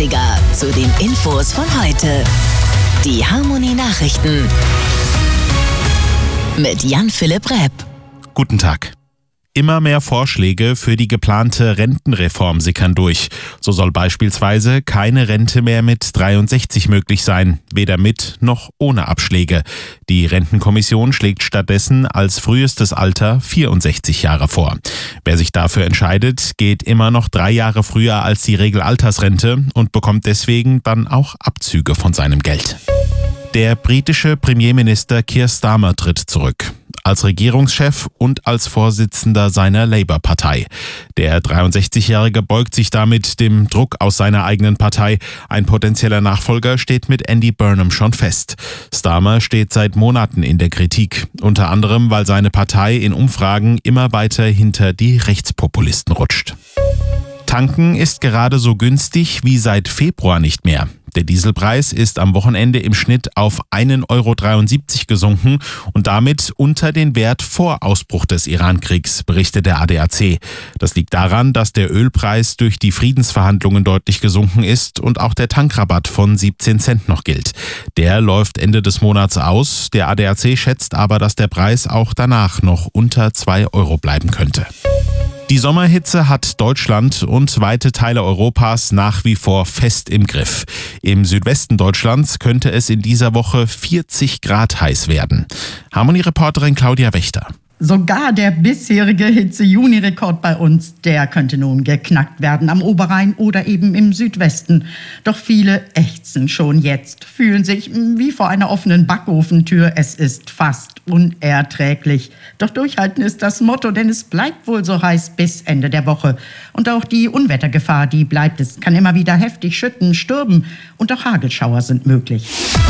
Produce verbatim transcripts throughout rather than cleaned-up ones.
achtziger zu den Infos von heute. Die Harmony Nachrichten mit Jan-Philipp Repp. Guten Tag. Immer mehr Vorschläge für die geplante Rentenreform sickern durch. So soll beispielsweise keine Rente mehr mit dreiundsechzig möglich sein, weder mit noch ohne Abschläge. Die Rentenkommission schlägt stattdessen als frühestes Alter vierundsechzig Jahre vor. Wer sich dafür entscheidet, geht immer noch drei Jahre früher als die Regelaltersrente und bekommt deswegen dann auch Abzüge von seinem Geld. Der britische Premierminister Keir Starmer tritt zurück. Als Regierungschef und als Vorsitzender seiner Labour-Partei. Der dreiundsechzigjährige beugt sich damit dem Druck aus seiner eigenen Partei. Ein potenzieller Nachfolger steht mit Andy Burnham schon fest. Starmer steht seit Monaten in der Kritik. Unter anderem, weil seine Partei in Umfragen immer weiter hinter die Rechtspopulisten rutscht. Tanken ist gerade so günstig wie seit Februar nicht mehr. Der Dieselpreis ist am Wochenende im Schnitt auf ein Euro dreiundsiebzig gesunken und damit unter den Wert vor Ausbruch des Iran-Kriegs, berichtet der A D A C. Das liegt daran, dass der Ölpreis durch die Friedensverhandlungen deutlich gesunken ist und auch der Tankrabatt von siebzehn Cent noch gilt. Der läuft Ende des Monats aus. Der A D A C schätzt aber, dass der Preis auch danach noch unter zwei Euro bleiben könnte. Die Sommerhitze hat Deutschland und weite Teile Europas nach wie vor fest im Griff. Im Südwesten Deutschlands könnte es in dieser Woche vierzig Grad heiß werden. Harmony-Reporterin Claudia Wächter. Sogar der bisherige Hitze-Juni-Rekord bei uns, der könnte nun geknackt werden am Oberrhein oder eben im Südwesten. Doch viele ächzen schon jetzt, fühlen sich wie vor einer offenen Backofentür. Es ist fast unerträglich. Doch durchhalten ist das Motto, denn es bleibt wohl so heiß bis Ende der Woche. Und auch die Unwettergefahr, die bleibt. Es kann immer wieder heftig schütten, stürmen und auch Hagelschauer sind möglich.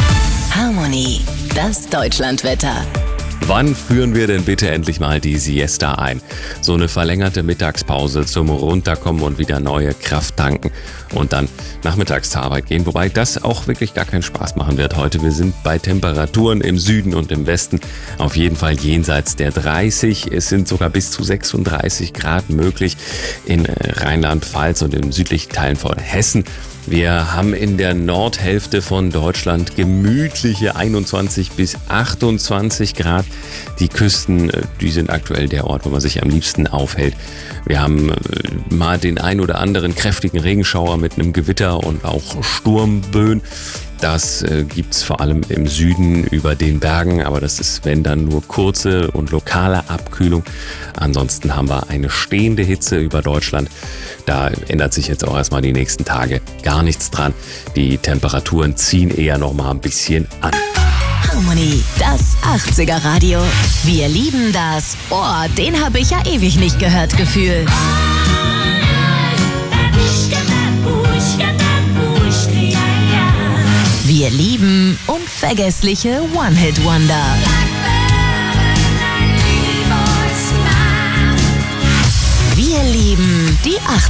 Harmony, das Deutschlandwetter. Wann führen wir denn bitte endlich mal die Siesta ein? So eine verlängerte Mittagspause zum Runterkommen und wieder neue Kraft tanken und dann nachmittags zur Arbeit gehen. Wobei das auch wirklich gar keinen Spaß machen wird heute. Wir sind bei Temperaturen im Süden und im Westen auf jeden Fall jenseits der dreißig. Es sind sogar bis zu sechsunddreißig Grad möglich in Rheinland-Pfalz und in südlichen Teilen von Hessen. Wir haben in der Nordhälfte von Deutschland gemütliche einundzwanzig bis achtundzwanzig Grad. Die Küsten, die sind aktuell der Ort, wo man sich am liebsten aufhält. Wir haben mal den ein oder anderen kräftigen Regenschauer mit einem Gewitter und auch Sturmböen. Das äh, gibt es vor allem im Süden über den Bergen, aber das ist, wenn dann, nur kurze und lokale Abkühlung. Ansonsten haben wir eine stehende Hitze über Deutschland. Da ändert sich jetzt auch erstmal die nächsten Tage gar nichts dran. Die Temperaturen ziehen eher noch mal ein bisschen an. Harmony, das achtziger Radio. Wir lieben das. Oh, den habe ich ja ewig nicht gehört, Gefühl. Wir lieben unvergessliche One-Hit-Wonder. Wir lieben die achtziger.